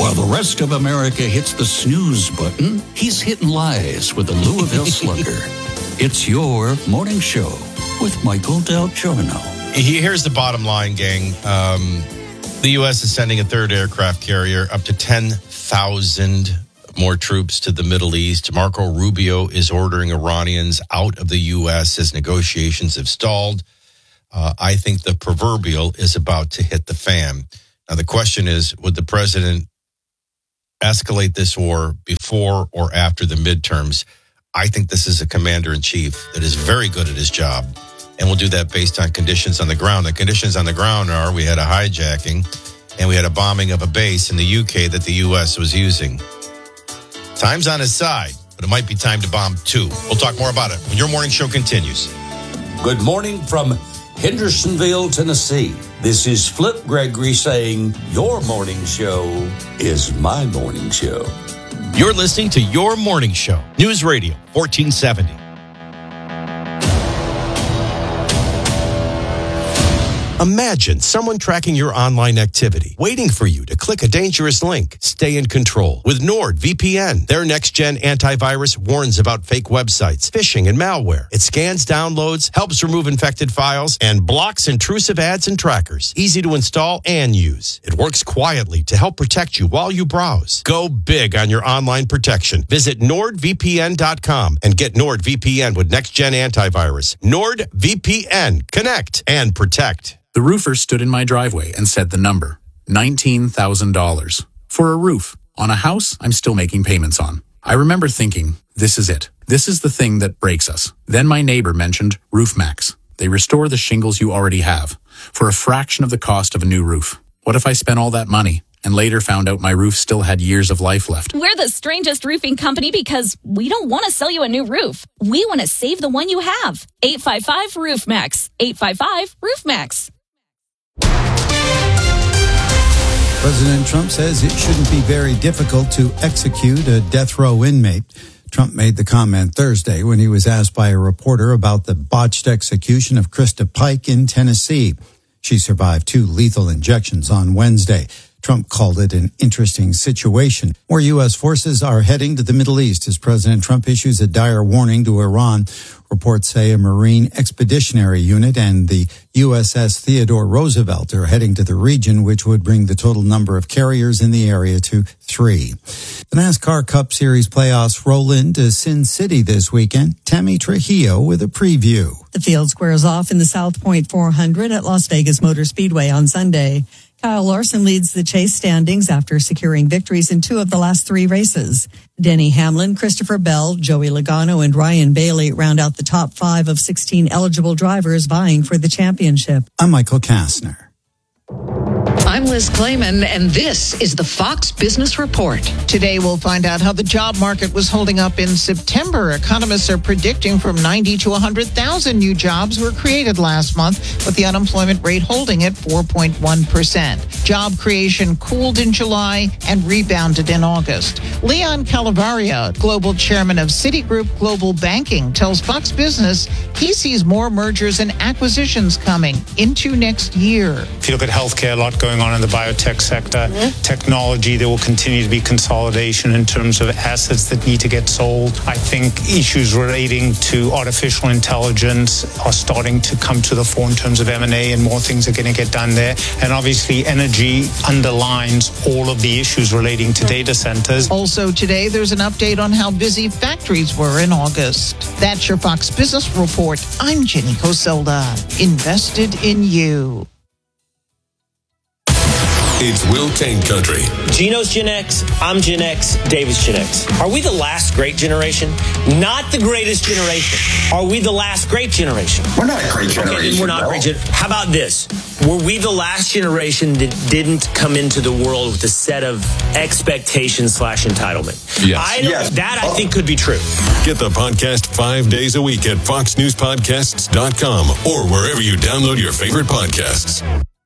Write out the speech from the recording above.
While the rest of America hits the snooze button, he's hitting lies with the Louisville Slugger. It's your morning show with Michael Del Giorno. Here's the bottom line, gang. The U.S. is sending a third aircraft carrier, up to 10,000 more troops to the Middle East. Marco Rubio is ordering Iranians out of the U.S. as negotiations have stalled. I think the proverbial is about to hit the fan. Now, the question is, would the president escalate this war before or after the midterms? I think this is a commander-in-chief that is very good at his job, and we'll do that based on conditions on the ground. The conditions on the ground are we had a hijacking and we had a bombing of a base in the UK that the U.S. was using. Time's on his side, but it might be time to bomb too. We'll talk more about it when your morning show continues. Good morning from Hendersonville, Tennessee. This is Flip Gregory saying your morning show is my morning show. You're listening to Your Morning Show, News Radio 1470. Imagine someone tracking your online activity, waiting for you to click a dangerous link. Stay in control with NordVPN. Their next-gen antivirus warns about fake websites, phishing, and malware. It scans downloads, helps remove infected files, and blocks intrusive ads and trackers. Easy to install and use. It works quietly to help protect you while you browse. Go big on your online protection. Visit NordVPN.com and get NordVPN with next-gen antivirus. NordVPN. Connect and protect. The roofer stood in my driveway and said the number, $19,000. For a roof on a house I'm still making payments on. I remember thinking, this is it. This is the thing that breaks us. Then my neighbor mentioned RoofMax. They restore the shingles you already have for a fraction of the cost of a new roof. What if I spent all that money and later found out my roof still had years of life left? We're the strangest roofing company because we don't want to sell you a new roof. We want to save the one you have. 855-ROOFMAX. 855-ROOFMAX. President Trump says it shouldn't be very difficult to execute a death row inmate. Trump made the comment Thursday when he was asked by a reporter about the botched execution of Krista Pike in Tennessee. She survived 2 lethal injections on Wednesday. Trump called it an interesting situation. More U.S. forces are heading to the Middle East as President Trump issues a dire warning to Iran. Reports say a Marine Expeditionary Unit and the USS Theodore Roosevelt are heading to the region, which would bring the total number of carriers in the area to 3. The NASCAR Cup Series playoffs roll into Sin City this weekend. Tammy Trujillo with a preview. The field squares off in the South Point 400 at Las Vegas Motor Speedway on Sunday. Kyle Larson leads the chase standings after securing victories in 2 of the last 3 races. Denny Hamlin, Christopher Bell, Joey Logano, and Ryan Bailey round out the top 5 of 16 eligible drivers vying for the championship. I'm Michael Kastner. I'm Liz Clayman, and this is the Fox Business Report. Today, we'll find out how the job market was holding up in September. Economists are predicting from 90 to 100,000 new jobs were created last month, with the unemployment rate holding at 4.1%. Job creation cooled in July and rebounded in August. Leon Calavaria, global chairman of Citigroup Global Banking, tells Fox Business he sees more mergers and acquisitions coming into next year. If you look at healthcare, a lot going on in the biotech sector. Technology, there will continue to be consolidation in terms of assets that need to get sold. I think issues relating to artificial intelligence are starting to come to the fore in terms of M&A, and more things are going to get done there. And obviously, energy underlines all of the issues relating to data centers. Also today, there's an update on how busy factories were in August. That's your Fox Business Report. I'm Jenny Coselda. Invested in you. It's Will Kane Country. Gino's Gen X, I'm Gen X, David's Gen X. Are we the last great generation? Not the greatest generation. Are we the last great generation? We're not a great generation. Okay, then we're not great generation. How about this? Were we the last generation that didn't come into the world with a set of expectations / entitlement? Yes. I think could be true. Get the podcast 5 days a week at foxnewspodcasts.com or wherever you download your favorite podcasts.